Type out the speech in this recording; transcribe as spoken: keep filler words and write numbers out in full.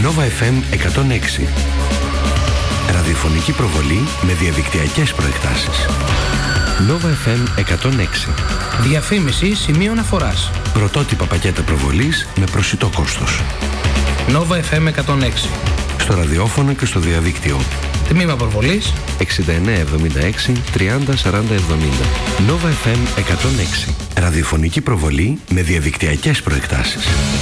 Nova εφ εμ εκατόν έξι. Ραδιοφωνική προβολή με διαδικτυακές προεκτάσεις. Nova εφ εμ εκατόν έξι. Διαφήμιση σημείο αναφοράς. Πρωτότυπα πακέτα προβολής με προσιτό κόστος. Nova εφ εμ εκατόν έξι. Στο ραδιόφωνο και στο διαδίκτυο. Τμήμα προβολής εξήντα εννέα εβδομήντα έξι τριάντα σαράντα εβδομήντα. Nova εφ εμ εκατόν έξι. Ραδιοφωνική προβολή με διαδικτυακές προεκτάσεις.